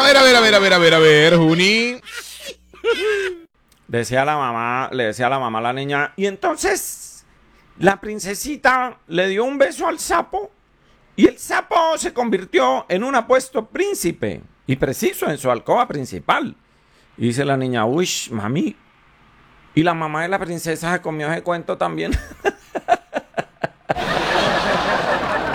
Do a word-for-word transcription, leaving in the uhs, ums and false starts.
ver, a ver, a ver, a ver, a ver, a ver, Juni. Decía la mamá, le decía a la mamá a la niña, y entonces la princesita le dio un beso al sapo y el sapo se convirtió en un apuesto príncipe y preciso en su alcoba principal. Y dice la niña, uy, mami, y la mamá de la princesa se comió ese cuento también.